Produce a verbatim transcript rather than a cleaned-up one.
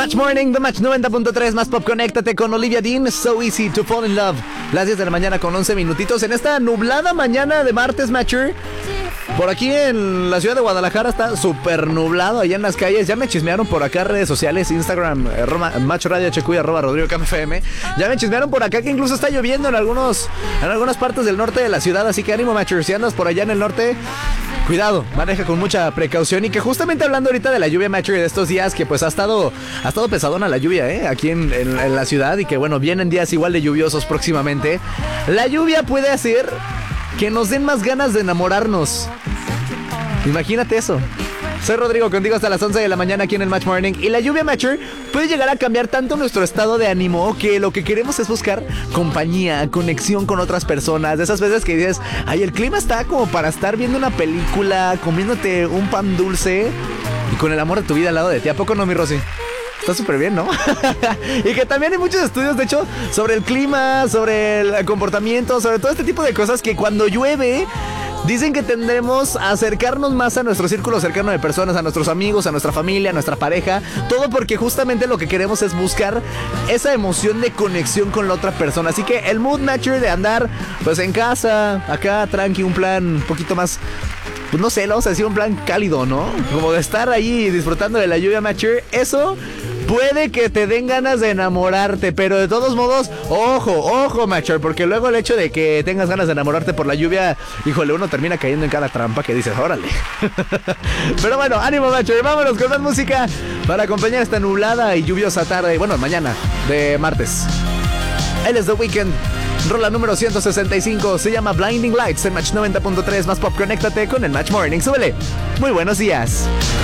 Match Morning, The Match noventa punto tres, más pop, conéctate con Olivia Dean, So Easy to Fall in Love. Las diez de la mañana con once minutitos en esta nublada mañana de martes, Matcher. Por aquí en la ciudad de Guadalajara está súper nublado allá en las calles. Ya me chismearon por acá redes sociales, Instagram, eh, Roma, Macho Radio H Q y arroba Rodrigo Cam F M. Ya me chismearon por acá que incluso está lloviendo en algunos, en algunas partes del norte de la ciudad. Así que ánimo, Matcher, si andas por allá en el norte, cuidado, maneja con mucha precaución. Y que justamente hablando ahorita de la lluvia, Matcher, de estos días que pues ha estado, ha estado pesadona la lluvia, ¿eh? Aquí en, en, en la ciudad, y que bueno, vienen días igual de lluviosos próximamente. La lluvia puede hacer que nos den más ganas de enamorarnos. Imagínate eso. Soy Rodrigo, contigo hasta las once de la mañana aquí en el Match Morning. Y la lluvia, Matcher, puede llegar a cambiar tanto nuestro estado de ánimo que lo que queremos es buscar compañía, conexión con otras personas. De esas veces que dices, ay, el clima está como para estar viendo una película, comiéndote un pan dulce y con el amor de tu vida al lado de ti. ¿A poco no, mi Rosy? Está súper bien, ¿no? Y que también hay muchos estudios, de hecho, sobre el clima, sobre el comportamiento, sobre todo este tipo de cosas, que cuando llueve dicen que tendremos a acercarnos más a nuestro círculo cercano de personas, a nuestros amigos, a nuestra familia, a nuestra pareja. Todo porque justamente lo que queremos es buscar esa emoción de conexión con la otra persona. Así que el mood, Matcher, de andar pues en casa, acá tranqui, un plan un poquito más, pues no sé, vamos a decir un plan cálido, ¿no? Como de estar ahí disfrutando de la lluvia, Matcher. Eso puede que te den ganas de enamorarte, pero de todos modos, ojo, ojo, Matcher, porque luego el hecho de que tengas ganas de enamorarte por la lluvia, híjole, uno termina cayendo en cada trampa que dices, órale. Pero bueno, ánimo, Matcher, vámonos con más música para acompañar esta nublada y lluviosa tarde, bueno, mañana de martes. Él es The Weeknd, rola número ciento sesenta y cinco, se llama Blinding Lights en Match noventa punto tres, más pop, conéctate con el Match Morning, súbele. Muy buenos días.